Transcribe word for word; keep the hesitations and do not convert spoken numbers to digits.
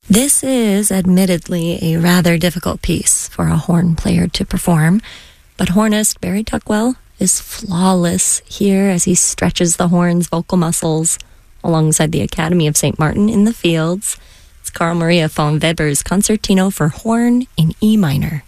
This is admittedly a rather difficult piece for a horn player to perform, but hornist Barry Tuckwell is flawless here as he stretches the horn's vocal muscles alongside the Academy of Saint Martin in the Fields. It's Carl Maria von Weber's Concertino for Horn in E minor.